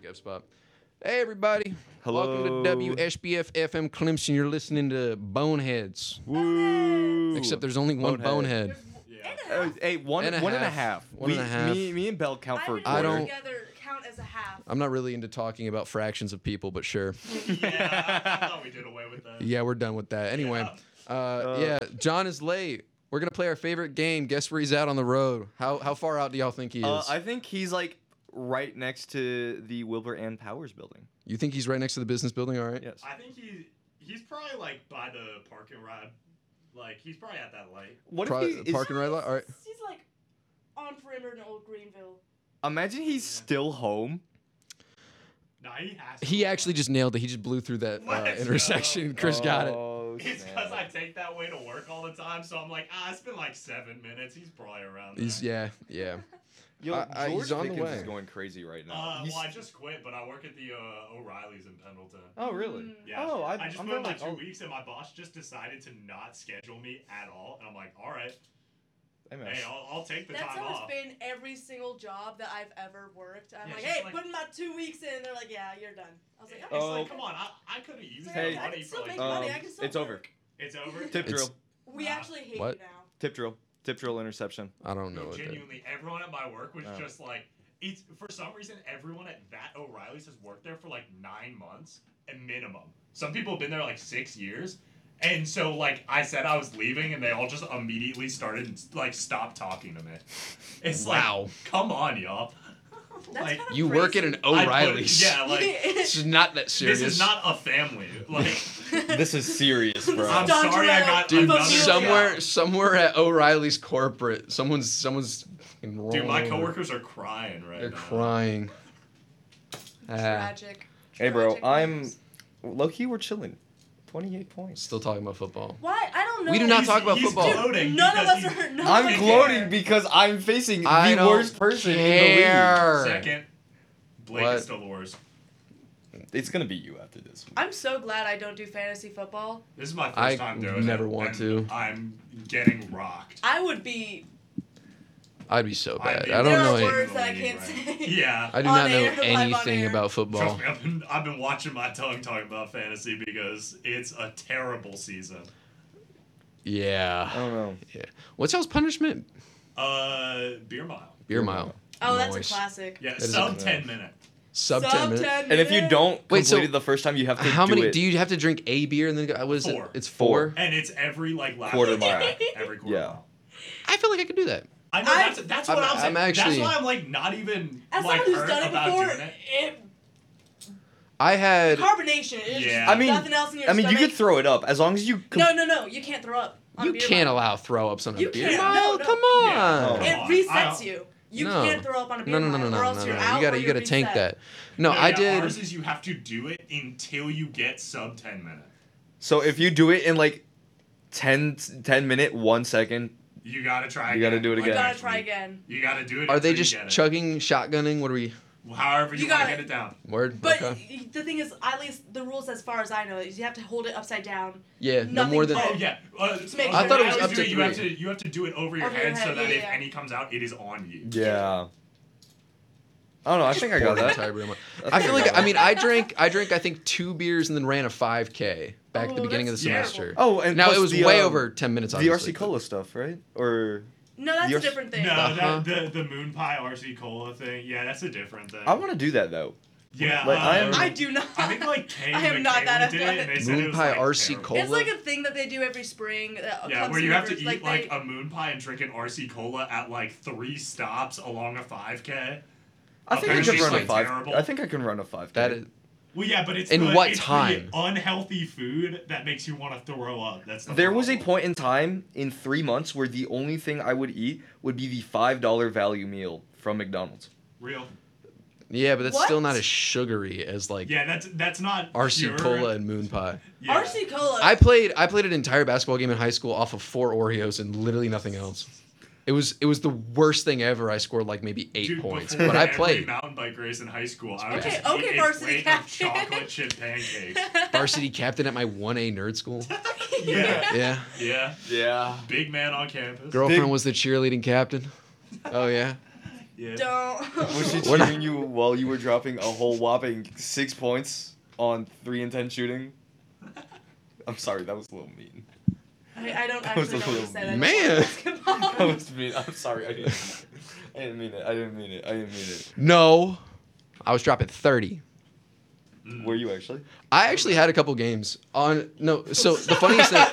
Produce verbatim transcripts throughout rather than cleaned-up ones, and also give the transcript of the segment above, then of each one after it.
Gap Spot. Hey, everybody. Hello. Welcome to W S B F F M Clemson. You're listening to Boneheads. Woo. Except there's only one Bonehead. bonehead. Uh, hey, one, And a one and a half. half. One we, and a half. Me, me and Bell count for a I quarter. I don't- together count as a half. I'm not really into talking about fractions of people, but sure. Yeah, I thought we did away with that. Yeah, we're done with that. Anyway, uh, Uh, yeah, John is late. We're going to play our favorite game. Guess where he's at on the road? How how far out do y'all think he is? Uh, I think he's like right next to the Wilbur Ann Powers building. You think he's right next to the business building? All right. Yes. I think he he's probably like by the park and ride. Like he's probably at that light. What Pro- if he is, parking right lot? All right. He's like on perimeter in Old Greenville. Imagine he's still home. Nah, he has. To He actually just nailed it. He just blew through that uh, Let's intersection. go. Chris got it. Oh, It's snap. because I take that way to work all the time, so I'm like, ah, it's been like seven minutes. He's probably around. There. He's yeah, yeah. Yo, I- I- George he's on the Pickens way. is going crazy right now. Uh, He's- well, I just quit, but I work at the uh, O'Reilly's in Pendleton. oh, really? Mm. Yeah. Oh, I, I just I'm put in going like two oh, weeks, and my boss just decided to not schedule me at all, and I'm like, all right, hey, man. hey, I'll, I'll take the That's time how off. it's been every single job that I've ever worked. I'm Yeah, like, it's just hey, like- put in my two weeks in. They're like, yeah, you're done. I was like, It's okay. Oh. like, come on, I, I could have used Hey. that I money can for still like. make Um, money. I can still it's over. work. It's over. Tip It's- drill. We Nah. actually hate What? you now. Tip drill. Tip drill interception. I don't know No, what that. genuinely, everyone at my work was Oh. just like, it's for some reason everyone at that O'Reilly's has worked there for like nine months at minimum. Some people have been there like six years, and so like I said I was leaving, and they all just immediately started like stop talking to me. It's Wow. like, come on, y'all. That's like kinda You work at crazy. an I put- O'Reilly's. yeah, like It's not that serious. this is not a family. Like This is serious, bro. I'm Staunch sorry I rail. got Dude, another somewhere, job. somewhere at O'Reilly's corporate, someone's, someone's. fucking Dude, my rolling over. coworkers are crying right They're now. crying. Ah, Tragic. Hey, bro, Tragic I'm news. low key. We're chilling. Twenty-eight points. still talking about football. Why? I don't know. We do not He's- talk about he's football. gloating Dude, none of because us he's- are. None I'm of us gloating care. because I'm facing I the don't worst person in the care. Second, Blake What? is still the worst. league. It's gonna be you after this. I'm so glad I don't do fantasy football. This is my first I time doing it. never want and to. I'm getting rocked. I would be. I'd be so bad. I'd be I don't there know. are any- words that I League, can't right? say. Yeah. I do On not know air, live on anything air. about football. Trust me, I've been, I've been watching my tongue talking about fantasy because it's a terrible season. Yeah. I don't know. Yeah. What's y'all's punishment? Uh, beer mile. Beer mile. Oh, that's Nice. a classic. Yeah, That is sub a- ten minute. Sub, Sub ten minutes. ten And if you minutes. don't Wait, complete so it the first time, you have to How do many it. do you have to drink a beer and then go? Was Four. it? It's Four. four. And it's every like lap. Quarter mile. Every quarter Yeah. mile. I feel like I could do that. I know I- that's that's I'm- what I'm, I'm saying. actually- That's why I'm like not even As like someone who's hurt done it about before, doing it. it I had. carbonation. It's Yeah. just I mean, nothing else in your I mean, you stomach. could throw it up as long as you. Com- No, no, no. You can't throw up. On You beer can't mile. allow throw ups on a You beer can't. mile. No, no. Come Yeah. on. Oh. It Come on. resets I- you. You No. can't throw up on a beer No, no, no, mile, no, or no, else no, you're no. out. You gotta, or you you're gotta tank reset. that. No, I yeah, did. Ours is you have to do it until you get sub ten minutes. So if you do it in like ten, ten minute, one second, You gotta try. You gotta again. do it Like, You again. gotta try again. You gotta do it. Are they until you just get it. chugging, shotgunning? What are we? However you, You want to gotta- get it down. Word. But Okay. the thing is, at least the rules, as far as I know, is you have to hold it upside down. Yeah. No nothing more than. but- Oh yeah. Uh, make uh, I thought it was as up you to do it, You have three. to you have to do it over your Over your head, so head, that yeah, if yeah. any comes out, it is on you. yeah. I don't know. I think I got Poured that. entire beer mile. I I think feel I like. got I that. mean, I drank. I drank. I think two beers and then ran a five K back at the Oh, beginning of the that's terrible. semester. Oh, and Now plus it was the, way um, over ten minutes. The obviously, R C but- Cola stuff, right? Or No, that's The a R- different thing. No, Uh-huh. that, the the moon pie R C cola thing. Yeah, that's a different thing. I want to do that though. Yeah, like, uh, I am- I do not. I think like Kay I am not that McKayla did it, and they said Moon it was, pie like, R C terrible. Cola? It's like a thing that they do every spring. That Yeah, comes where in you have to rivers. eat like, they, a moon pie and drink an R C cola at like three stops along a five K. I think I Apparently could run a it's, like, five. terrible. I think I can run a five. That is. Well, yeah, but it's In the, what it's the time? unhealthy food that makes you want to throw up. That's the There was a problem. point in time in three months where the only thing I would eat would be the five dollar value meal from McDonald's. Real. Yeah, but that's What? still not as sugary as like Yeah, that's that's not R C pure. Cola and Moon Pie. Yeah. R C Cola. I played. I played an entire basketball game in high school off of four Oreos and literally nothing else. It was it was the worst thing ever. I scored like maybe eight Dude, points, before but I every played. mountain bike race in high school. I would Okay, just okay, eat a varsity plate captain. of chocolate chip pancakes. Varsity captain at my one A nerd school. Yeah, Yeah, yeah. Yeah. Big man on campus. girlfriend Big- was the cheerleading captain. Oh yeah, Yeah. Don't. Was she We're not- cheering you while you were dropping a whole whopping six points on three and ten shooting? I'm sorry, that was a little mean. I, I don't That was actually a know what you little said. I Man. just watched basketball. That was mean. I'm sorry. I didn't. I didn't mean it. I didn't mean it. I didn't mean it. No, I was dropping thirty. Mm. Were you actually? I actually had a couple games on. No, so the funniest thing.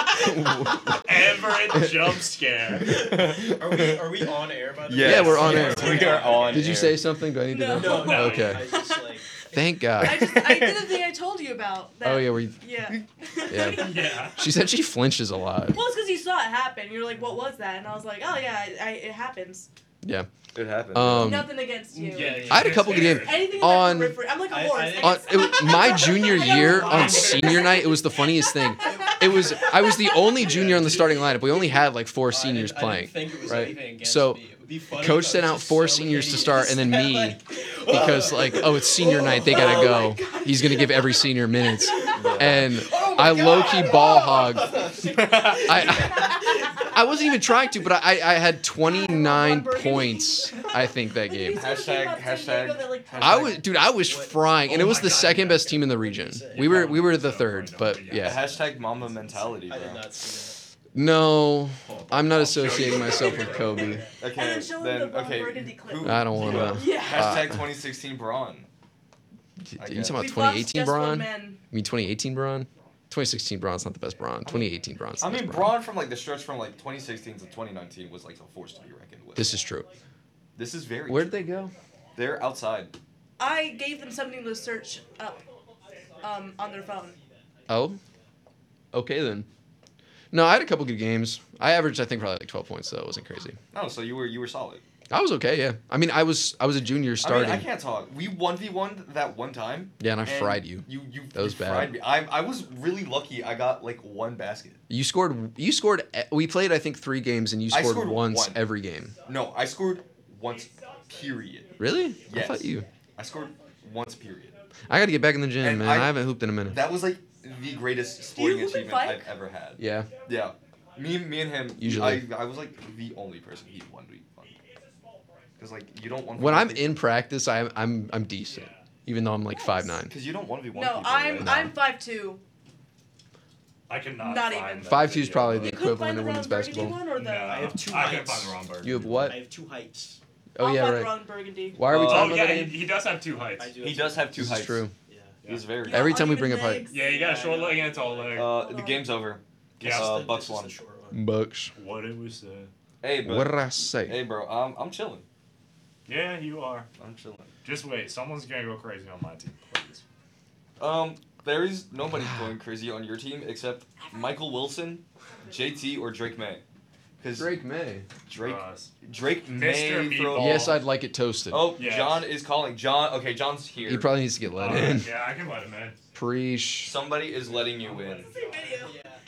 Everett jump scare. Are we are we on air by the way? Yes. Yeah, we're on air. We are on. Did you air. say something? Do I need to No. know? No, no. Okay. I just like. Thank God. I just I did the thing I told you about. That, Oh yeah, we. Yeah. Yeah. Yeah. She said she flinches a lot. Well, it's because you saw it happen. You're like, what was that? And I was like, oh yeah, I, I, it happens. Yeah. It happened. Um, Nothing against you. Yeah, yeah. I had a couple good games. Anything On- on periphery. I'm like a I- horse. I I think- On just- it, was- my junior year on senior night, it was the funniest thing. It was I was the only junior on the starting lineup. We only had like four seniors I didn't, playing. I didn't think it was right? anything against So, me. It would be funny Coach if I sent was out just four so seniors to idiots start, and then that, me, like, because like, oh, it's senior night, they gotta go. He's gonna give every senior minutes, and Oh my I low key God. ball hogged. I, I wasn't even trying to, but I I had twenty-nine points, I think, that game. Hashtag- hashtag- I was, dude, I was frying, and it Oh was my the God, second yeah. best team in the region. We were we were the third, but The yeah. hashtag Mamba mentality, I did bro. not see No, I'm not I'll show associating you. myself with Kobe. And Okay, then show him then the Von okay. Burgundy clip. Who, I don't wanna- who- Yeah. Hashtag Uh, twenty sixteen Braun. I You guess. talking about We twenty boxed eighteen just one Braun? man. I mean twenty eighteen Braun? twenty sixteen Braun's not the best Braun. twenty eighteen Braun's the I best mean, Braun. Braun from like the stretch from like twenty sixteen to twenty nineteen was like a force to be reckoned with. This is true. This is very. Where'd true. they go? They're outside. I gave them something to search up um, on their phone. Oh, okay then. No, I had a couple good games. I averaged, I think, probably like twelve points, so it wasn't crazy. Oh, so you were you were solid. I was okay, yeah. I mean, I was I was a junior starting. I mean, I can't talk. We one v one that one time. Yeah, and I fried you. You you. That was you bad. fried me. I I was really lucky. I got like one basket. You scored. You scored. We played, I think, three games, and you I scored, scored once one. every game. No, I scored once. Period. Really? I Yes. thought you. I scored once. Period. I got to get back in the gym, And man. I- I, haven't hooped in a minute. That was like the greatest Do you sporting hoop and achievement fight? I've ever had. Yeah. Yeah. Me, me and him. Usually. I, I was like the only person he'd one v one. Because like you don't one. When I'm in practice, I'm I'm I'm decent, even though I'm like five nine. Because you don't one v one. No, I'm No. I'm five two. I cannot. Not find even. that Five two is video, probably but- the You couldn't equivalent find of the women's Ron Burgundy basketball. one or the. No, I have two I can't heights. find the wrong bird. You have it. what? I have two heights. Oh I'll yeah, find right. Ron Burgundy. Why are we Oh, talking Oh about yeah, that? he, he does have two heights. I do He have does two have two This heights. is true. Yeah. He's very. You got Every time we uneven bring up height. legs. Yeah, you got a short leg and a tall leg. Uh, the game's over. Yeah. Uh, This is the- Bucks this is won. the short one. Bucks. What it was say. Hey, but What did I say? hey, bro, I'm I'm chilling. Yeah, you are. I'm chilling. Just wait, someone's gonna go crazy on my team, please. Um, there is nobody going crazy on your team except Michael Wilson, J T, or Drake May. Because Drake, May. Drake, Us. Drake Mister May throw. Meatball. Yes, I'd like it toasted. Oh, Yes. John is calling. John, okay, John's here. He probably needs to get let Uh, in. yeah, I can let him in. Preach. Somebody is letting you in. It's the same video.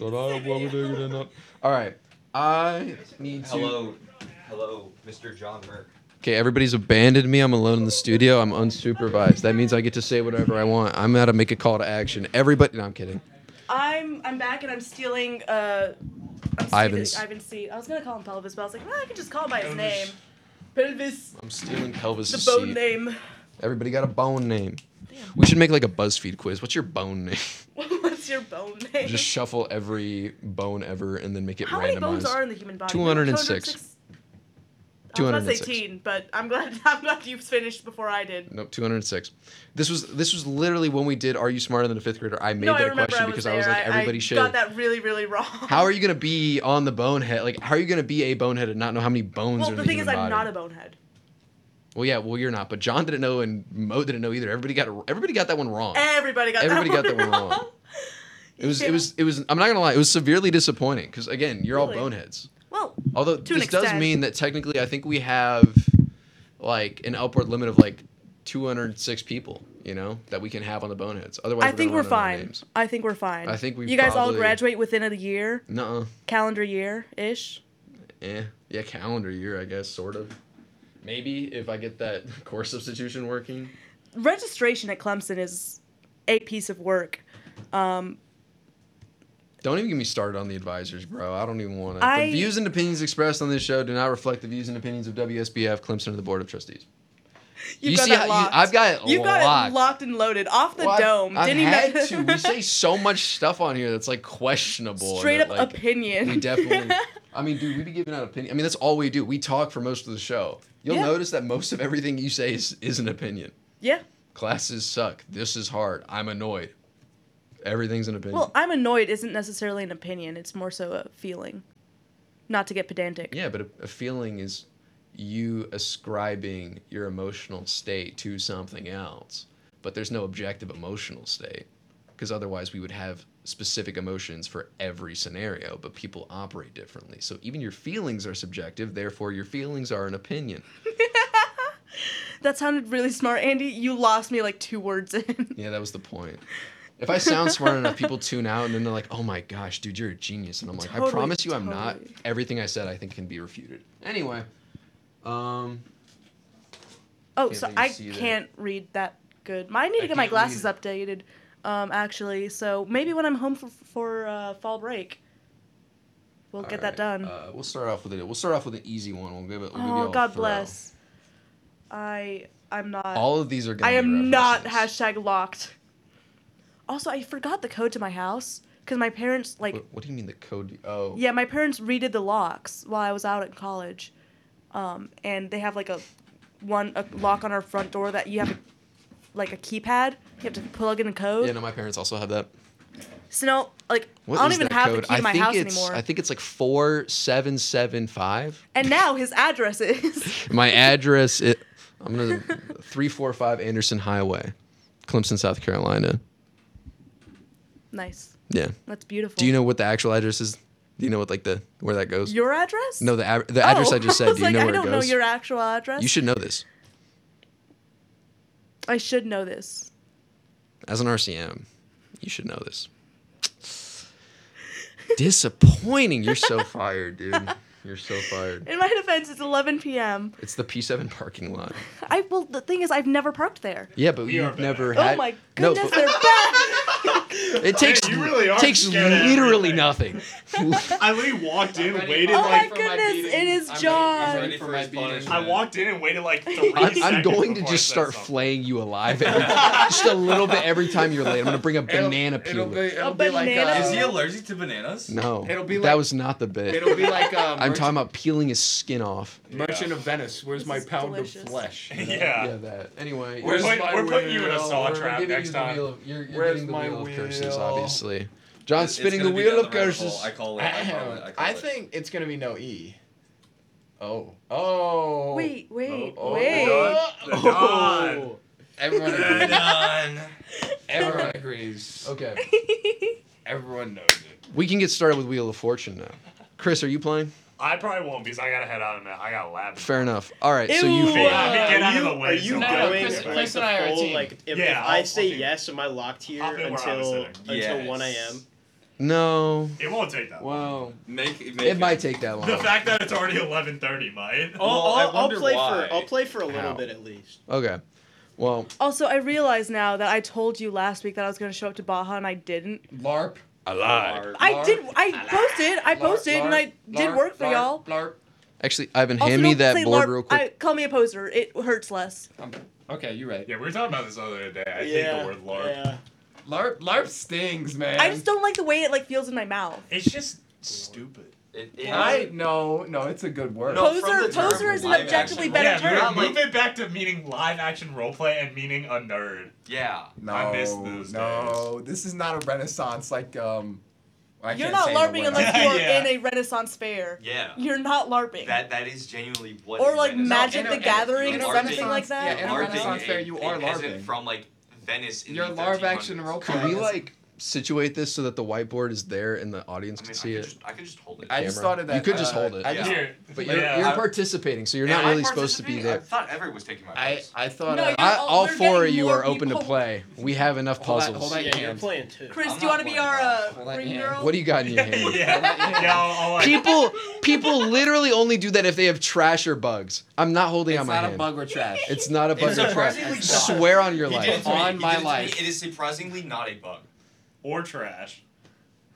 Yeah. All right. I need to. Hello, hello, Mister John Merck. Okay, everybody's abandoned me. I'm alone in the studio. I'm unsupervised. That means I get to say whatever I want. I'm gonna make a call to action. Everybody. No, I'm kidding. I'm I'm back and I'm stealing uh. I'm stealing Ivans. Ivan's seat. I was gonna call him Pelvis, but I was like, well, I can just call him by his name. Pelvis. I'm stealing Pelvis' The bone seat. name. Everybody got a bone name. We should make like a BuzzFeed quiz. What's your bone name? What's your bone name? Just shuffle every bone ever and then make it How randomized. many bones are in the human body? two hundred six. I was about to say two hundred six. teen, but I'm glad I'm glad you finished before I did. Nope, two hundred six. This was this was literally when we did Are You Smarter Than a Fifth Grader? I made no, I that a remember question I was because there. I was like, everybody I should. got that really, really wrong. How are you gonna be on the bonehead? Like, how are you gonna be a bonehead and not know how many bones Well, are in the the thing is, human I'm body? not a bonehead. Well, yeah, well you're not, but John didn't know and Mo didn't know either. Everybody got everybody got that one wrong. Everybody got Everybody that got one that one wrong. It was it was it was. I'm not gonna lie, it was severely disappointing because again, you're all Really? boneheads. Well, Although To an this does extent. mean that technically, I think we have like an upward limit of like two hundred six people, you know, that we can have on the boneheads. Otherwise, I think gonna we're run out of fine. names. I think we're fine. I think we You guys all probably- graduate within a year, Nuh-uh. calendar year ish. Eh. Yeah, calendar year, I guess, sort of. Maybe if I get that course substitution working. Registration at Clemson is a piece of work. Um, Don't even get me started on the advisors, bro. I don't even want to. I- The views and opinions expressed on this show do not reflect the views and opinions of W S B F, Clemson, or the Board of Trustees. You You got see it how- you- locked. I've got it You've got locked. it locked and loaded off the Well, I've- dome. I've Didn't had even to. We say so much stuff on here that's like questionable. and straight that, up like, opinion. We definitely. I mean, dude, we be giving out opinion. I mean, that's all we do. We talk for most of the show. You'll Yeah. notice that most of everything you say is, is an opinion. Yeah. Classes suck. This is hard. I'm annoyed. Everything's an opinion. Well, I'm annoyed isn't necessarily an opinion. It's more so a feeling. Not to get pedantic. yeah, but a, a feeling is you ascribing your emotional state to something else. But there's no objective emotional state. Because otherwise we would have specific emotions for every scenario, but people operate differently. So even your feelings are subjective, therefore your feelings are an opinion. That sounded really smart, Andy. You lost me like two words in. Yeah, that was the point. If I sound smart enough, people tune out and then they're like, oh my gosh, dude, you're a genius. And I'm like, I Totally, promise you I'm not. totally. Everything I said I think can be refuted. Anyway. Um, Oh, Can't so let you I see that. can't read that good. I need to I get my can't glasses read. updated, um, actually. So maybe when I'm home for, for uh, fall break, we'll get that alright, done. Uh, we'll start off with it. We'll start off with an easy one. We'll give it. We'll give you oh, a God throw. bless. I I'm not. All of these are. Gonna I be am not references. hashtag locked. Also, I forgot the code to my house because my parents like. What, what do you mean the code? Oh. Yeah, my parents redid the locks while I was out in college, um, and they have like a one a lock on our front door that you have, a, like a keypad. You have to plug in a code. Yeah, no, my parents also have that. So no, like What I don't is even that have code? the key I to my think house it's, anymore. I think it's like four seven seven five. And now his address is. My address. It, I'm gonna three four five Anderson Highway, Clemson, South Carolina. Nice. Yeah. That's beautiful. Do you know what the actual address is? Do you know what like the where that goes? your address? No, the ad- the address Oh, I just said. was Do you like, know I where don't it know goes? your actual address. You should know this. I should know this. As an R C M, you should know this. Disappointing. You're so fired, dude. You're so fired. In my defense, it's eleven p.m. It's the P seven parking lot. I well, the thing is, I've never parked there. Yeah, but We are you've bad. never had. Oh my No, goodness, but they're back. it takes you really are takes scared of literally everything. nothing. I literally walked in, ready. waited Oh like my goodness, it is I'm ready- John. I'm ready Ready for for my his beating. punishment. I walked in and waited like three I'm, seconds. I'm going to before I just said start something. flaying you alive every, just a little bit every time you're late. I'm gonna bring a banana It'll, it'll peel. be, it'll A be like banana? uh, Is he allergic to bananas? No, It'll be that like- was not the bit. It'll be like uh, I'm Merchant, talking about peeling his skin off. Merchant of Venice. Where's This my is pound delicious. of flesh? Yeah. Yeah, that. Anyway, Where's We're, my we're putting you in a wheel? saw we're trap giving next you the time. wheel of- You're, you're Where's getting the my wheel of curses, wheel? obviously. John's It's spinning the gonna be wheel down of the rabbit curses. hole. I call it. I call it. I, call I it. think it's gonna be no E. Oh. Oh. Wait, wait, Oh, wait. The Don. Oh. Everyone agrees. Done. Everyone agrees. Okay, Everyone knows it. we can get started with Wheel of Fortune now. Chris, are you playing? I probably won't because I gotta head out in a minute. I got a lab. Fair enough. All right, so Ew. you. Yeah, I mean, get Are out of you, the way. are you so No, I no, going Chris- like Chris the and I are a full team. like if, Yeah, if I'll- I I'll say take- yes, am I locked here I'll be where I was until sitting. until Yes. one a.m.? No. It won't take that long. Well, Make, make it might take that long. The fact that it's already eleven thirty might. I'll, Well, I I'll, I'll wonder play why. for I'll play for a little How? bit at least. Okay. Well, Also, I realize now that I told you last week that I was going to show up to Baja and I didn't. LARP. I lied. Or- I Larp. did. I posted. I LARP, posted and I LARP, did LARP, work for LARP, y'all. LARP. Actually, Ivan, Also, hand me don't that say board LARP. real quick. I, call me a poser. It hurts less. Um, okay, you're right. Yeah, we were talking about this the other day. I yeah, hate the word LARP. yeah. LARP. LARP stings, man. I just don't like the way it like feels in my mouth. It's just stupid. It, it, I no, no, it's a good word. No, Poser- from the term poser is an live objectively action better yeah, term. move- Not like- move it back to meaning live action roleplay and meaning a nerd. Yeah. No, I miss those no, this is not a renaissance like um. I You're can't not say the LARPing word. unless you are Yeah. in a Renaissance fair. Yeah. You're not LARPing. That that is genuinely what. Or is like Renaissance. Magic in a- the in a- Gathering, in a something Renaissance- like that. yeah, in a LARPing Renaissance fair, a- you a are peasant LARPing. from like Venice in You're the LARP action thirteen hundreds. role Can playing. we like situate this so that the whiteboard is there and the audience I can mean, see I it? could just I could just hold it. I just Camera. thought of that. You could just uh, hold it. I just, Here. But you're, Yeah, you're I- participating, so you're Am not I really supposed to be participating? there. I thought everyone was taking my I place. I thought. No, uh, you're- I, all- all we're four of getting you more are open to people. play. We have enough Hold on, puzzles. hold on. Yeah, you're Hands. playing too. Chris, I'm do you want to not be our uh, Hold on, ring yeah. girl? What do you got in your hand? yeah, yeah, I'll, I'll, like, People, people literally only do that if they have trash or bugs. I'm not holding It's out my not hand. a bug or trash. It's not a bug It's or trash. surprisingly not. Swear on your He did life. it to me. On He my did it to me. life. It is surprisingly not a bug. or trash.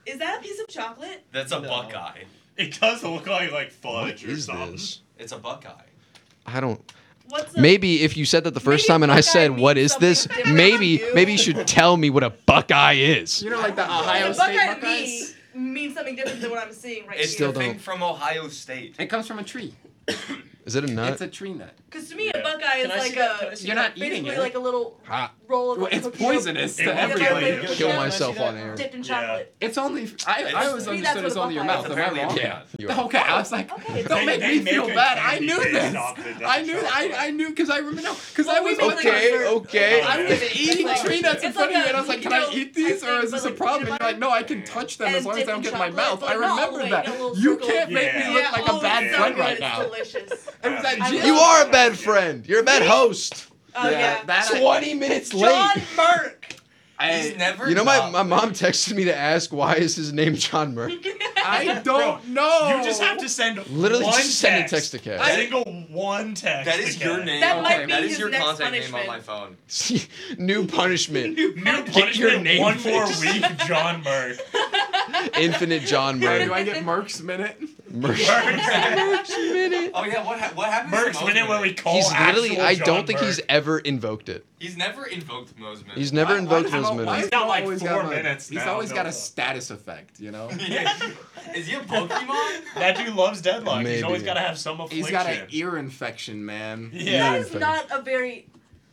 Is that a piece of chocolate? That's a No. Buckeye. It does look like like What fudge or is something. this? It's a Buckeye. I don't. What's a, Maybe if you said that the first Maybe time and I Buckeye said, "What means is this?" something different Maybe to you. maybe you should tell me what a Buckeye is. You know, like the Ohio the State Buckeye to Buckeyes? me means something different than what I'm seeing right It's here. Still the thing don't. from Ohio State. It comes from a tree. Is it a nut? It's a tree nut. Because to me, Yeah. a Buckeye is Can I like see that? Can I a see You're that? not eating basically it. like a little Ha. roll of Well, it's cookie poisonous It to looks everybody. like- Kill Yeah. myself on air. dipped in Yeah. chocolate. It's only. I, I It's- always To me, understood that's it's what a only your Buckeye mouth. is. Am I wrong? Yeah, you Oh, are. okay, I was like, Okay, don't they- make they me make feel a bad. I candy knew based this. off the- I knew. chocolate. I, I knew because I remember. No, because Well, I we was made like Okay, dessert. okay. I was It's eating like- tree nuts in it's front like of you, and I a was like, "Can I keto eat these?" type Or thing, is this but a like problem? And peanut you're like, "No, I can touch them as and long as I dipped don't in get in my chocolate, mouth." but I not all the remember way, that. in a little You circle. can't make Yeah. me look Yeah, like oh, a bad it's so friend good, right it's now. delicious. It was that I gin- You are a bad friend. You're a bad host. Oh yeah. that I- Twenty minutes John late. Merck. He's I, never. You know, my, not my mom late. texted me to ask why is his name John Merck. I Bro, don't know. You just have to send Literally one just send a text. text to Kat. Single one text. That is to your Kat. name. That might Okay. be That is his your next contact name punishment. on my phone. New punishment. New New punishment. Get your punishment, name one more fixed. week, John Merck. Infinite John Hey, do Merck. I get Merck's minute? Merck. Merck's minute. Oh yeah, what ha- what happens? to Merck's minute where we Mosman? call He's literally. actual I John don't think Merck. he's ever invoked it. He's never invoked Mosman. He's never Why- invoked why- those why- why minutes. is He's got he like always four got a- minutes He's now always got a built up. status effect, you know. Yeah. Is he a Pokemon? That dude loves deadlock. He's Maybe. always got to have some affliction. He's got an ear infection, man. Yeah. That is not a very.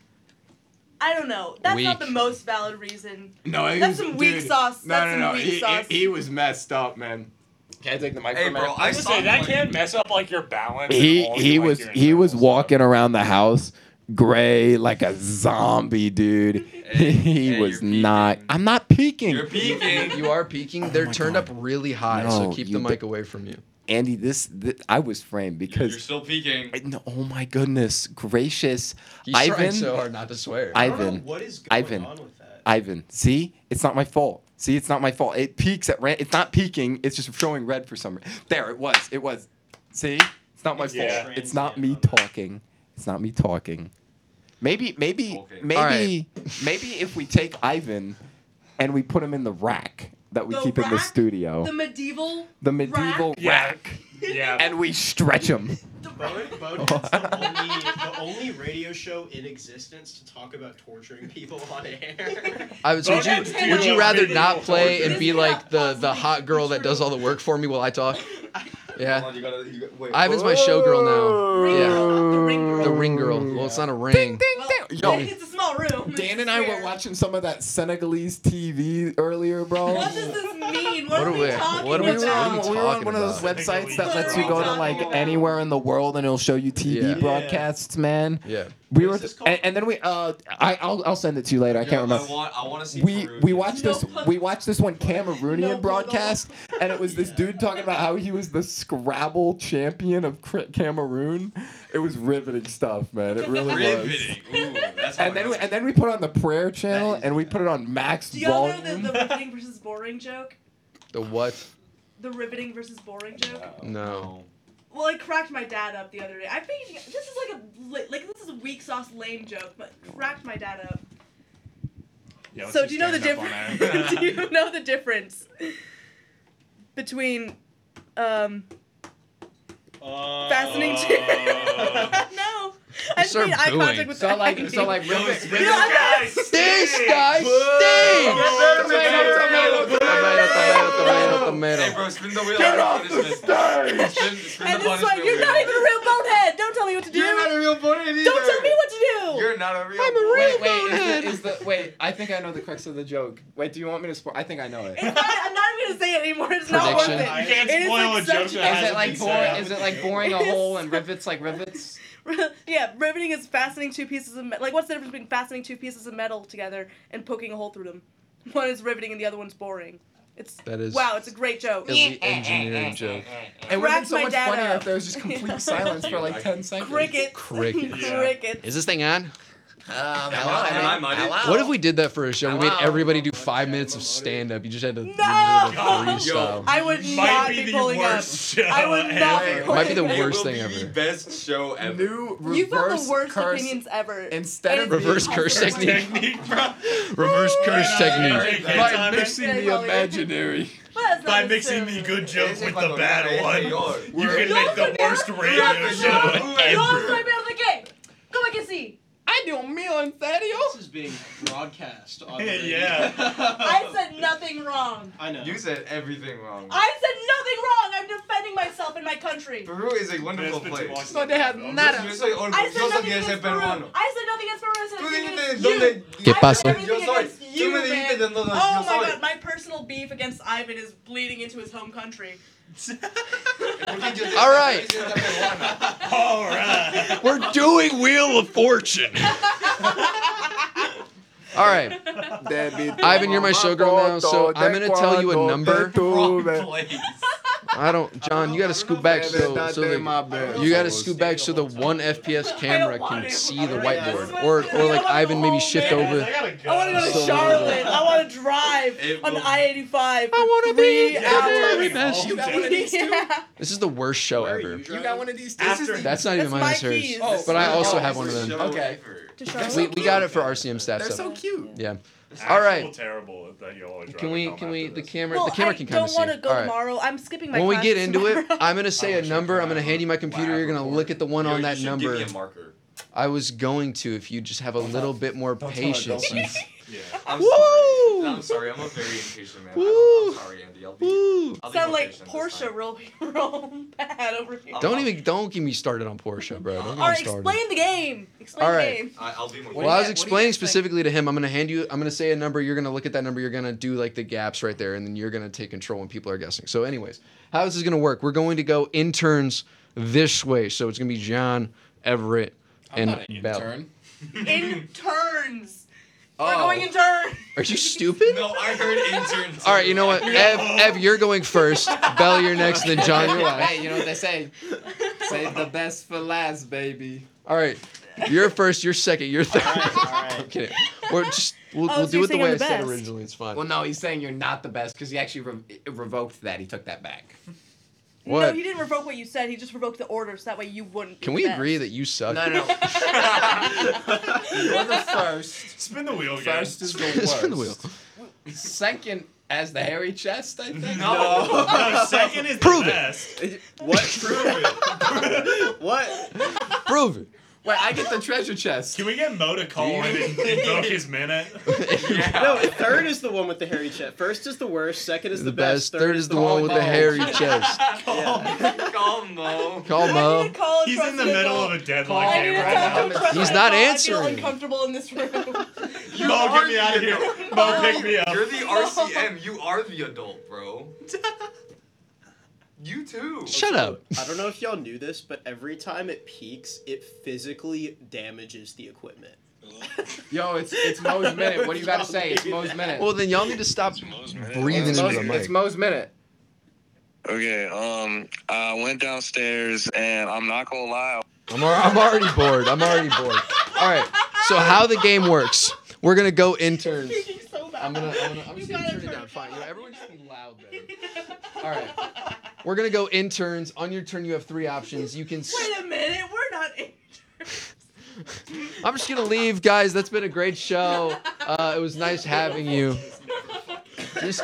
I don't know. That's not Weak. the most valid reason. No, he That's was- some weak dude, sauce. No, That's no, some no. weak He, sauce. he, he was messed up, man. Can I take the mic Hey, for a bro, minute? I I was saw gonna say that him, can like- mess up like your balance. he and all he your, like, was your he was internal walking stuff. around the house gray like a zombie, dude. Hey, he hey, was you're peeking. not. I'm not peeking. You're peeking. You are peaking. They're Oh my turned God. up really high, No, so keep you the mic d- away from you. Andy, this, this I was framed You're because. still peeking. I- no, oh my goodness gracious, He's trying Ivan. so hard not to swear. I don't know Ivan, what is going Ivan. on with that. Ivan. See, it's not my fault. See, it's not my fault. It peaks at ran- It's not peaking. It's just showing red for some reason. There, it was. It was. See, it's not my Yeah. fault. It's not Transient me of it. talking. It's not me talking. Maybe, maybe, Okay. maybe, Alright. maybe if we take Ivan and we put him in the rack that we The keep in the rack? studio, The medieval. the medieval rack? Yeah. rack, Yeah. and we stretch him. Bone, Bonehead's the only, the only radio show in existence to talk about torturing people on air. I would, so would you That's would you terrible. rather Video not play torture. and be This like the cannot the hot girl that does all the work for me while I talk? Hold Yeah. on, you gotta, you got- wait. Ivan's my showgirl now. Ring Yeah. girl, the ring girl. The ring girl. Well, it's not a ring. Ding, ding, Well, ding. Yo, it's a small room. Dan it's and I were square. watching some of that Senegalese T V earlier, bro. What does this mean? What, What are are we we- talking what are we we were, about? on, what are we we were on talking one of those about? websites that What lets are you we go to talking like about? anywhere in the world and it'll show you T V Yeah. broadcasts, man. Yeah. We What were, is this called? and, and then we, uh, I, I'll, I'll send it to you later. I Yo, can't remember. I want, I want to see. We Peru. we watched this No. we watched this one Cameroonian No. broadcast, and it was this dude talking about how he was the Scrabble champion of Cr- Cameroon. It was riveting stuff, man. It really was. Riveting. Ooh, that's And then we, and then we put it on the prayer channel, and we put it on max Do y'all know the, volume. the riveting versus boring joke? The what? The riveting versus boring joke? No. Well, it cracked my dad up the other day. I think this is like a li- like this is a weak sauce lame joke, but cracked my dad up. Yeah, let's So just do you know the stand up on difference? air. do you know the difference between um Uh, fastening to no? I just Start made eye booing. contact with So like, Andy. so like, Yo, rivet- it's rivet- No, I'm not- This guy stinks! Tomato, tomato, tomato, tomato. Hey, bro, spin the wheel. Get after off the punishment. stage! Spin, spin And the this is why punishment you're not wheel. even a real bonehead. Don't tell me what to do. You're not a real bonehead either. Don't tell me what to do. You're not a real. I'm a real Wait, wait, bonehead. is the, is the wait? I think I know the crux of the joke. Wait, do you want me to spoil? I think I know it. It's not, I'm not even gonna say it anymore. It's not worth Prediction. it. You can't It is spoil like a joke such- that Is hasn't it like been bore, said. Is it like boring a hole and rivets like rivets? Yeah, riveting is fastening two pieces of metal. Like, what's the difference between fastening two pieces of metal together and poking a hole through them? One is riveting and the other one's boring. It's That is wow. It's a great joke. elite engineering joke. It would have been Cracked so my much dad funnier up. if there was just complete silence for like ten seconds. Crickets. Crickets. Yeah. Crickets. Is this thing on? Um, hello, am I mighty? What if we did that for a show? We made Hello. everybody do five minutes of stand up. You just had to, you No! just had to Yo. freestyle. I would Might not be be, the pulling worst up. show I would not ever. be pulling Might be the up. worst it will thing be ever. the best show ever. New reverse You've got the worst curse opinions ever. instead And of it's Reverse being- curse because- technique. Technique, bro. Reverse curse Yeah, technique. yeah, yeah. by mixing Yeah, the probably. imaginary. But That's By not mixing necessarily. the good joke Ese with cuando the bad viene one, señor. you can Yo make the soy worst peor- radio yo soy show peor- Yo soy ever. peor de qué? ¿Cómo que sí? Ay, Dios mío, ¿en serio? This is being broadcast on the radio. Yeah. I said nothing wrong. I know. You said everything wrong. I said nothing wrong. I'm defending myself and my country. Peru is a It's wonderful been too place. long since No, they have I've been. nada. Yo soy I said orgulloso nothing de ser against Peru. peruano. I said nothing against Peru. I said Tú nothing dijiste against you. dónde. ¿Qué I pasó? said everything Yo soy. against Tú you, me dijiste de man. dónde Oh yo my soy. god, my personal beef against Ivan is bleeding into his home country. Porque yo- All right. yo soy peruana. All right. We're doing Wheel of Fortune. All right. Ivan, you're my showgirl now, so I'm gonna tell you a number. Wrong place. I don't, John. You gotta scoot back so, so the, you gotta scoot back so the one F P S camera can see the whiteboard, or or like Ivan maybe shift I over. gotta go. I want to go to So- Charlotte. I want to drive It on will- I eighty-five for I wanna three be- hours. Best. You got one of these too? Yeah. This is the worst show Where are ever. you You got one of these too? After- That's not even That's mine. That's my hers. keys. Oh, But I also oh, have one of them. Okay. To Charlotte. We we got it for R C M stats. They're So so cute. yeah. It's All right. actual terrible that you'll always Can rather we come can we after the this. camera Well, the camera I can kind don't of see. want to go All right. tomorrow. I'm skipping my When we class get into it, tomorrow. I'm gonna say I a wish you number. could I'm gonna have hand you my computer. lab You're gonna report. look at the one Yo, on you that should number. Give me a marker. I was going to if you just have a little bit more Don't tell her, patience. don't You- Yeah. I'm Woo! sorry. I'm sorry. I'm a very impatient man. I Woo! don't- I'm sorry, Andy. I'll be. Woo! I'll be Sound more like patient this Portia time. real, real bad over here. Oh. Don't even don't get me started on Porsche, bro. Don't get me All right, started. explain the game. Explain All the right. game. I, I'll be more. What Well, I do was you- explaining guys think? specifically to him. I'm gonna hand you. I'm gonna say a number. You're gonna look at that number. You're gonna do like the gaps right there, and then you're gonna take control when people are guessing. So, anyways, how this is gonna work? We're going to go interns this way. So it's gonna be John, Everett, I'm and not an Bell. intern. In turns. We're Oh. going in turn. Are you stupid? No, I heard interns. All right, you know what? Ev, Ev, you're going first. Bell, you're next. Then John, you're last. Hey, you know what they say? Save the best for last, baby. All right, you're first. You're second. You're third. All right, all right. I'm kidding. We're just we'll, Oh, we'll so do you're it the saying way I'm I the said best. originally. It's fine. Well, no, he's saying you're not the best because he actually re- revoked that. He took that back. No, What? he didn't revoke what you said. He just revoked the order so that way you wouldn't. be Can the we best. agree that you suck? No, no, no. You're the first. Spin the wheel again. First is the worst. Spin the wheel. Second as the hairy chest, I think. No. No, second is Prove the it. best. What? Prove it. What? Prove it. Wait, I get the treasure chest. Can we get Mo to call in and invoke his minute? No, third is the one with the hairy chest. First is the worst. Second is The the, best. Third is the one with the Oh. hairy chest. Yeah. Calm, Mo. Call I need Mo. to call a He's in the trusted middle adult. of a deadline I need game to right talk to a now. trusted He's not adult. I answering. feel uncomfortable in this room. You Mo, are get me out of the here. adult. Mo, pick me up. You're the R C M. You are the adult, bro. You too. Shut up. I don't know if y'all knew this, but every time it peaks, it physically damages the equipment. Yo, it's it's Mo's minute. What do you got to say? It's Mo's minute. Well, then y'all need to stop Mo's minute. breathing it's, into Mo's, the mic. it's Mo's minute. Okay, um, I went downstairs and I'm not gonna lie. I'm, al- I'm already bored. I'm already bored. All right. So how the game works? We're gonna go interns. Speaking so bad. I'm gonna. I'm gonna. I'm You just gonna gotta turn it turn down. it Fine. You know, down. everyone just be loud there. All right. We're gonna go interns. On your turn, you have three options. You can. s- Wait a minute, we're not interns. I'm just gonna leave, guys. That's been a great show. Uh, it was nice having you. Just.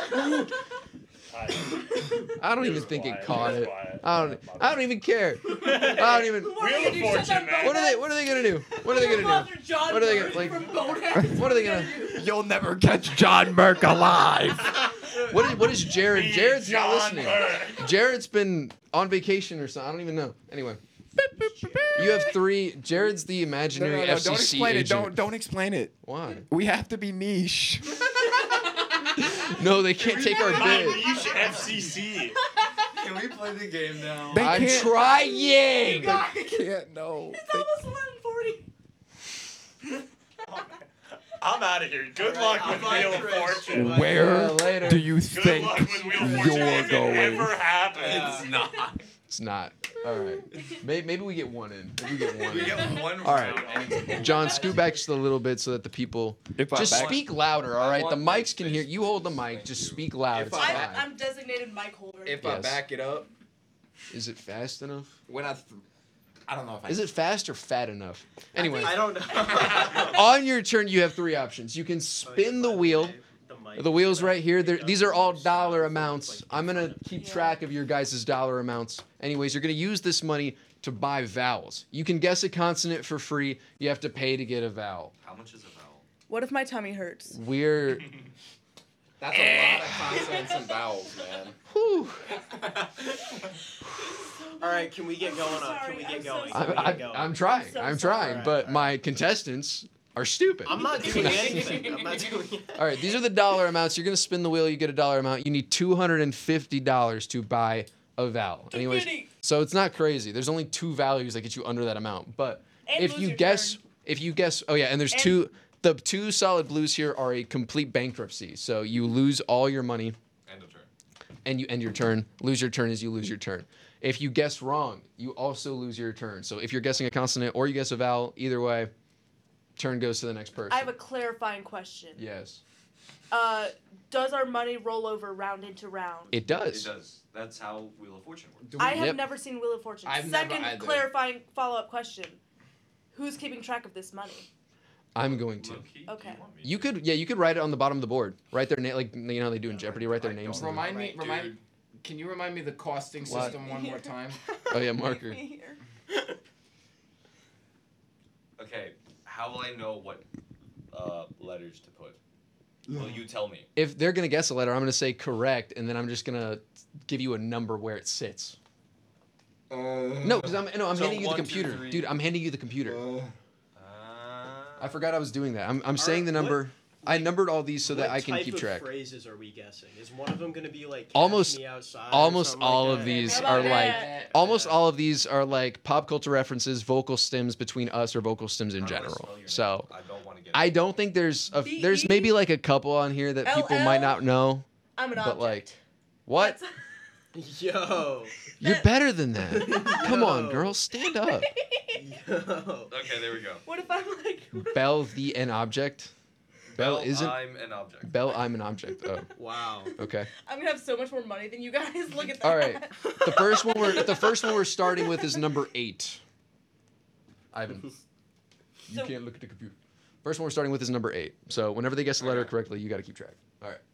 I don't even think it caught it. I don't. I don't even care. I don't even. Who are Wheel they of gonna do? Shut Fortune, that man. What are they? Bonehead? What are they gonna do? What are they Go gonna after do? John What are they gonna- Murphy like- from Bonehead. What are they gonna? You'll never catch John Merck alive. What is? What is Jared? Me, Jared's not John listening. Burke. Jared's been on vacation or something. I don't even know. Anyway. You have three. Jared's the No, imaginary no, no, F C C don't explain it. agent. Don't don't explain it. Why? We have to be niche. No, they can't take our My bid. niche F C C. Can we play the game now? They I'm can't- trying. Guys, Can't no. it's almost eleven forty. I'm out of here. Good luck with Alright, Wheel of Chris. Fortune. Yeah, Where later. do you Good think luck with Wheel of Fortune. you're If it going? ever happens. It's not. It's not. All right. Maybe, maybe we get one in. Maybe we get one We in. get one All right. round and it's- John, scoot back just a little bit so that the people If I just back- speak louder. All right. The want mics can space. hear. You hold the mic. Just speak loud. If It's I- I'm, fine. I'm designated mic holder. If Yes. I back it up, Is it fast enough? when I, th- I don't know if I. Is it fast or fat enough? Anyway, I don't know. on your turn, you have three options. You can spin the wheel. The mic. The wheel's so that right here. it They're, doesn't these are all sound dollar like amounts. it's I'm gonna different. keep Yeah. track of your guys' dollar amounts. Anyways, you're gonna use this money to buy vowels. You can guess a consonant for free. You have to pay to get a vowel. How much is a vowel? What if my tummy hurts? We're That's a lot of consonants and vowels, man. whew, All right, can we get going on? sorry, Can we I'm get so going? sorry. Can we I, get going? I, I'm trying. so I'm sorry. trying. Alright, But alright. my contestants are stupid. I'm not doing anything. I'm not doing it. All right, these are the dollar amounts. You're gonna spin the wheel. You get a dollar amount. You need two hundred fifty dollars to buy a vowel. Anyways, so it's not crazy. There's only two values that get you under that amount. But And if lose you your guess, turn. if you guess, oh yeah, and there's And- two. The two solid blues here are a complete bankruptcy. So you lose all your money End of turn. and you end your turn. Lose your turn is you lose your turn. If you guess wrong, you also lose your turn. So if you're guessing a consonant or you guess a vowel, either way, turn goes to the next person. I have a clarifying question. yes, Uh, does our money roll over round into round? it It does. does. That's how Wheel of Fortune works. Do we- I have Yep. never seen Wheel of Fortune. I've never Second either. clarifying follow-up question: who's keeping track of this money? I'm going to. Low-key, do Okay. want me You to? could, yeah, you could write it on the bottom of the board. Write their name, like you know how they do in Yeah, Jeopardy. like, Write their I names. don't in the- Remind me, Right, remind. dude. Can you remind me the costing What? system one more time? Oh yeah, marker. Here. Okay, how will I know what uh, letters to put? Will you tell me? If they're gonna guess a letter, I'm gonna say correct, and then I'm just gonna give you a number where it sits. Uh, No, because I'm no, I'm So handing you the one, two, computer, three. dude. I'm handing you the computer. Uh, Uh, I forgot I was doing that. I'm, I'm saying right, the what- number. I numbered all these so that What I can type keep of track. phrases are we guessing? Is one of them going to be like Catch Almost- me outside or almost something all like of that? these How are about like that? almost all of these are like pop culture references, vocal stems between us or vocal stems in how do I general. spell your name? So I don't want to get. I don't think there's a, B there's E maybe like a couple on here that people might not know. I'm an But, object. like, What? That's- Yo. You're better than that. Come on, Yo. girl, stand up. Yo. Okay, there we go. What if I'm like? Bell the an object. Bell Bell, isn't. I'm an object. Bell, I'm an object. Oh, Wow. okay. I'm gonna have so much more money than you guys. Look at that. All right. The first one we're the first one we're starting with is number eight. Ivan, you So- can't look at the computer. First one we're starting with is number eight. So whenever they guess the letter correctly, you got to keep track. All right.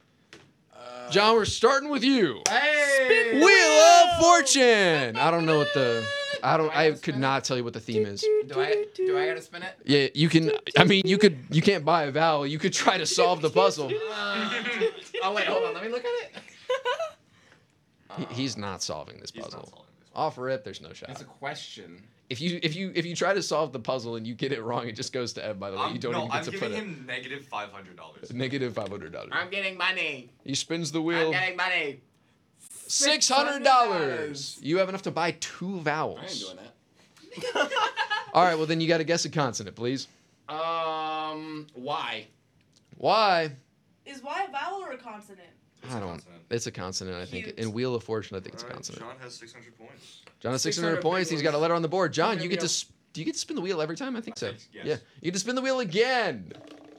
John, we're starting with you. Hey! Wheel of Fortune. I don't know what the. I don't. Do I I gotta could spin not tell you what the theme is. Do I do I gotta spin it? Yeah, you can. I mean, you could. You can't buy a vowel. You could try to solve the puzzle. Uh, oh wait, hold on. Let me look at it. He- He's not solving this He's not puzzle. solving this. Off rip, there's no shot. It's a question. If you if you if you try to solve the puzzle and you get it wrong, it just goes to Ed. By the way, I'm, you don't no, even get I'm to giving put him negative five hundred dollars. it. Negative five hundred dollars. I'm getting money. He spins the I'm wheel. getting money. Six hundred dollars. You have enough to buy two vowels. I ain't doing that. All right. Well, then you got to guess a consonant, please. Um, why? Why? Is Y a vowel or a consonant? It's I a don't. consonant. It's a consonant. I think. Cute. In Wheel of Fortune, I think it's a Alright, consonant. John has six hundred points. John has six hundred 600 points. big He's got a ones. letter on the board. John, Okay, you get yeah. to. sp- Do you get to spin the wheel every time? I think I so. think, yes. Yeah. You get to spin the wheel again.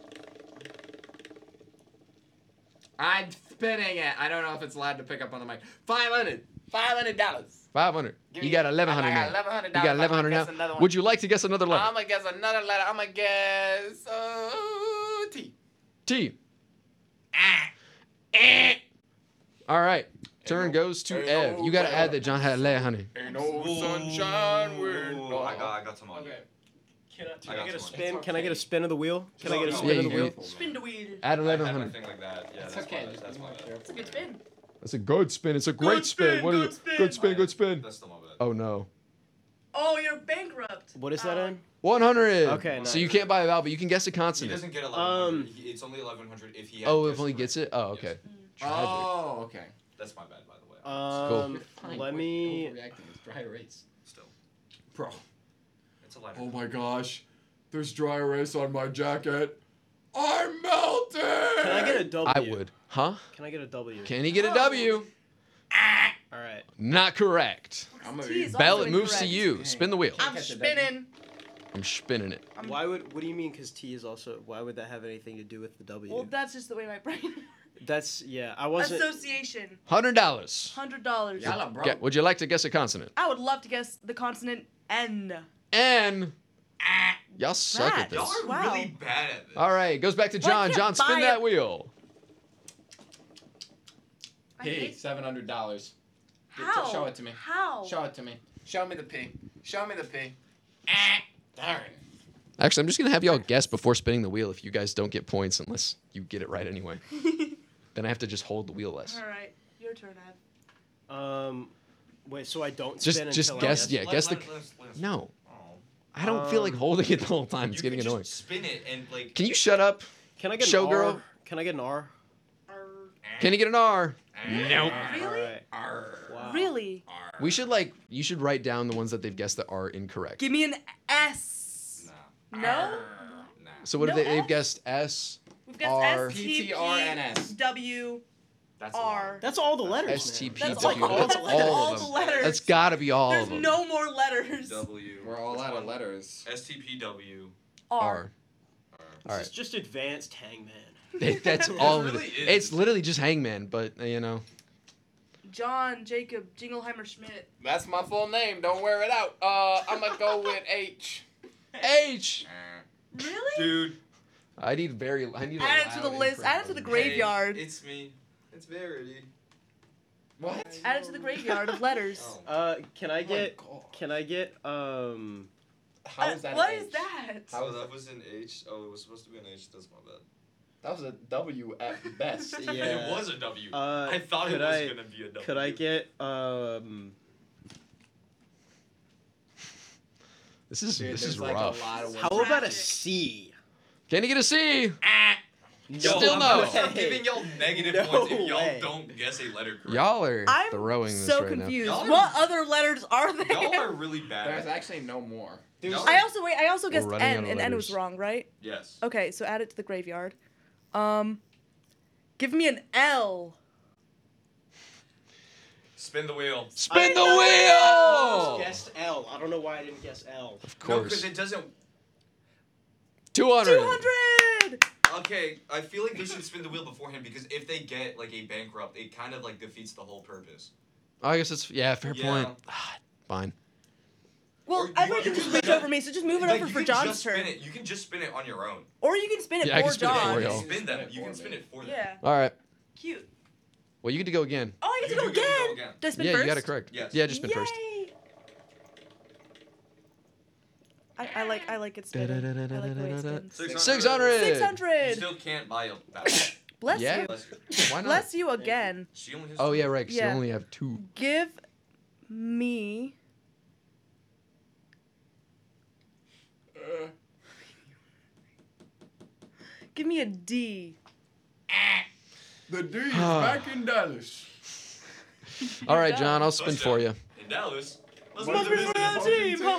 I'm spinning it. I don't know if it's allowed to pick up on the mic. Five hundred. Five hundred dollars. Five hundred. Give You me- got eleven hundred I got now. eleven hundred You dollars. got eleven hundred Guess now. another one. Would you like to guess another letter? I'm gonna guess another letter. I'm gonna guess uh, T. T. Ah. Eh. All right. Turn no- goes to ain't Ev. no You got to better. add that John had eleven hundred. Ain't no sunshine when Ooh, I got, I got some on you. Okay. Can I, can I I got get a some. spin? It's Can I get a okay. spin of the wheel? Can I get a No, spin yeah, of the you wheel? can. Spin the wheel. Add I eleven had my hundred. thing like that. Yeah, It's that's okay. my, Just that's be my more bad. careful. It's a good spin. That's a good spin. It's a great Good spin. spin, What good is spin. good spin? Good spin. That's still my bad. Oh no. Oh, you're bankrupt. What is that Uh, in? one hundred. Okay, So nice. you can't buy a vowel, but you can guess a He consonant. doesn't get eleven hundred. Um, He- it's only eleven hundred if he. Oh, had if only guessed gets right. it. Oh, okay. Yes. Tragic. Oh, okay. That's my bad, by the way. Um, Fine, let quit me. overreacting. It's dry erase. Still, Bro. it's a lighter. Oh my gosh. There's dry erase on my jacket. I'm melting. Can I get a W? I would. Huh? Can I get a W? Can he get a Oh. W? All right. Not correct. I'm gonna T be is Bell, also it moves to incorrect. you. Dang. Spin the wheel. Can't I'm catch a W. spinning. I'm spinning it. I'm, Why would? What do you mean? Because T is also. Why would that have anything to do with the W? Well, that's just the way my brain. That's yeah. I wasn't. Association. Hundred dollars. Hundred dollars. Yalla, bro. Ge- Would you like to guess a consonant? I would love to guess the consonant N. N. Y'all suck at Rats. this. Y'all are Wow. really bad at this. All right, it goes back to Well, I John. can't John, spin buy that it. wheel. I P, hate- seven hundred dollars. How? Show it to me. How? Show it to me. Show me the P. Show me the P. Darn. Actually, I'm just gonna have y'all guess before spinning the wheel if you guys don't get points unless you get it right anyway. Then I have to just hold the wheel less. All right, your turn, Ev. Um, wait. So I don't Just spin just until I guess. guess. Yeah, Let- guess the. let- let's- let's- No, Oh. I don't feel like Um, holding it the whole time. It's You getting can annoying. Just spin it and like. Can you shut up? Can I get an Showgirl? R? Can I get an R? Can you get an R? Nope. Really? Alright. Wow. Really? We should like you should write down the ones that they've guessed that are incorrect. Give me an S. Nah. No? Nah. So what No have they? They've S? guessed S, We've got R. S, T, P, T, R, N, S. W, That's a R. lot. That's all the letters. S, T, man. P, That's W. all, That's that's all all of the them. letters. That's gotta be all There's of them. no more letters. W. We're all Which out of one? letters. S T P W. R. R. R. All This right. is just advanced Hangman. It- That's It all of really it. is. It's literally just Hangman, but uh, you know. John, Jacob, Jingleheimer Schmidt. That's my full name. Don't wear it out. Uh, I'm gonna go with H. H. Really? Dude. I need very. I need. a Add it to the loud list. input Add it to the button. graveyard. Hey, it's me. It's Verity. What? Add it to the graveyard of letters. Oh. Uh, can I Oh my get? God. Can I get? Um. How is Uh, that? what an is H? that? How So is that that? was an H. Oh, it was supposed to be an H. That's my bad. That was a W at best. Yeah. It was a W. Uh, I thought it could was I- gonna be a W. Could I get? Um. This is Dude, this there's is like rough. a lot of How words. about a C? Can you get a C? Yo, Still I'm no. gonna start giving y'all negative No points if y'all way. don't guess a letter correct. Y'all are I'm throwing this so right confused. Y'all are- What other letters are there? Y'all are really There's bad. actually no more. There's- Y'all I are- also wait. I also We're guessed running out N, of and N was letters. wrong, right? Yes. Okay, so add it to the graveyard. Um, give me an L. Spin the wheel. Spin the I wheel. guessed L. I don't know why I didn't guess L. Of No, course. because it doesn't. Two hundred. Two hundred. Okay, I feel like they should spin the wheel beforehand because if they get like a bankrupt, it kind of like defeats the whole purpose. I guess it's yeah, fair Yeah. point. Ah, Fine. Well, Or you everyone can can just just- reach over me, so just move it Like, over you for can John's just turn. Spin it. You can just spin it on your own. Or you can spin it Yeah, I for can spin it John. for You y'all. can spin them. Spin it You for can me. spin it for them. Yeah, All right. cute. Well, you get to go again. Oh, I get to You go do get to go again. again. Did I spin Yeah, first? you got it correct. Yes. Yeah, just spin first. Yay. I, I like I like it spinning. I like the way it spins. Six Six hundred. hundred. Six You hundred. still can't buy a back. Bless Yeah? you. Bless you. Why not? Bless you again. She only has Oh two. yeah, right. 'Cause Yeah. you only have two. Give me Uh, give me a D. the D is Ah. back in Dallas. All right, done. John. I'll spin for you. In Dallas. Let's Must go be to for the business. team.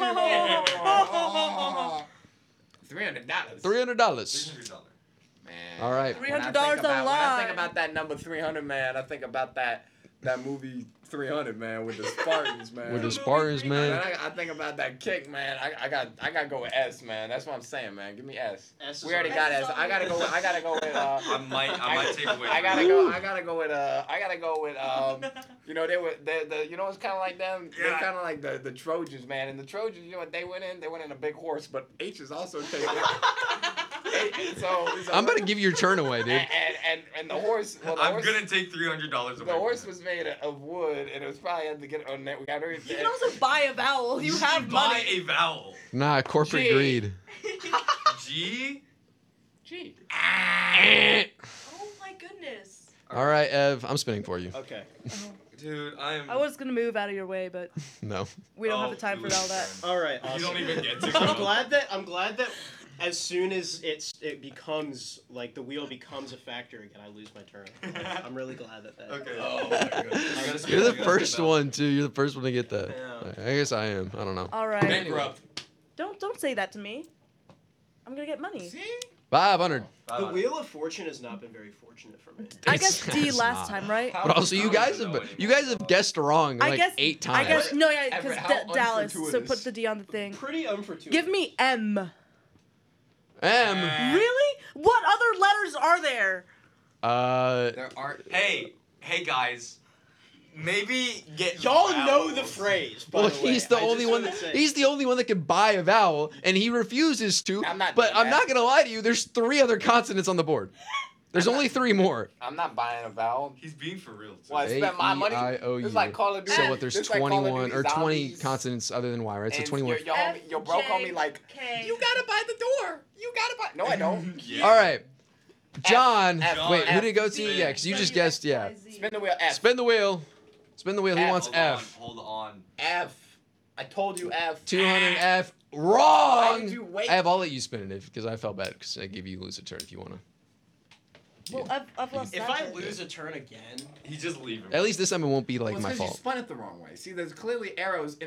Three hundred dollars. Three hundred dollars. Three hundred dollars. Man. All right. When I think $three hundred dollars about- on When I line. think about that number three hundred, man, I think about that that movie three hundred, man, with the Spartans, man. With the Spartans, Man, man. I, I think about that kick, man. I, I got I gotta go with S, man. That's what I'm saying, man. Give me S. S is We already on- got S is S. on I gotta the go. With, I gotta go with. Uh, I might. I might take away. I from gotta you. go. I gotta go with. Uh, I gotta go with. Um, you know they were. The the. You know it's kind of like them. They're Yeah. kind of like the the Trojans, man. And the Trojans, you know what they went in? They went in a big horse, but H is also taken. H- so, so I'm about to give you your turn away, dude. And and, and, and the horse. Well, the I'm horse, gonna take three hundred dollars away. The horse from was made of wood, and it was probably had to get on that. We got to. You can also buy a vowel. You, You have can buy money. a vowel. Nah, corporate G. greed. G. G. Oh my goodness. All right, Ev. I'm spinning for you. Okay. Dude, I am. I was gonna move out of your way, but No. we don't Oh, have the time for please, all that. man. All right. You Awesome. don't even get to I'm go. glad that I'm glad that as soon as it's it becomes like the wheel becomes a factor again, I lose my turn. I'm really glad that that. Okay. Oh my goodness. I gotta spin- You're I the gotta first spin that. one too. You're the first one to get that. Yeah. I guess I am. I don't know. All right. Bankrupt. Don't don't say that to me. I'm gonna get money. Five hundred. The Wheel of Fortune has not been very fortunate for me. I It's- guessed D it's last not. time, right? But also, you guys have you guys have guessed wrong I like guess eight I times. guess no, yeah, Everett, because how Dallas. So unfortuitous. put the D on the thing. Pretty unfortunate. Give me M. M. Really? What other letters are there? Uh. There aren't. Hey, hey guys. Maybe get. Y'all know the vowels. phrase. By Well, the way. he's the I only just one. wanna That, say- he's the only one that can buy a vowel, and he refuses to. I'm not But doing I'm that. not gonna lie to you. There's three other consonants on the board. There's only three more. I'm not buying a vowel. He's being for real. Too. Well, I spent my money. A E I O U. It's like Call of Duty. So what? There's It's like Call of twenty-one Duty or twenty Zombies. consonants other than Y, right? So And twenty-one. Your, your, homie, your bro called me like, K. you gotta buy the door. You gotta buy. No, I don't. Yeah. All right, John. F, Wait, who F, did it go to? Spin. Yeah, because you just guessed. Yeah. Spin the wheel. F. Spin the wheel. Spin the wheel. Who F. wants Hold F? On, hold on. F. I told you F. two hundred F. Why Wrong. did you wait? Ev, I'll let you spin it because I felt bad because I gave you lose a turn if you wanna. Well, I've, I've lost If that I turn. lose a turn again, He just leave him. At least this time it won't be like Well, it's my 'cause you fault. spun it the wrong way. See, there's clearly arrows